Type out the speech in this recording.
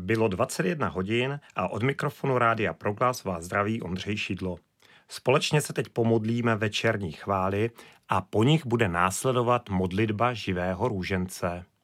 Bylo 21 hodin a od mikrofonu Rádia Proglas vás zdraví Ondřej Šidlo. Společně se teď pomodlíme večerní chvály a po nich bude následovat modlitba živého růžence.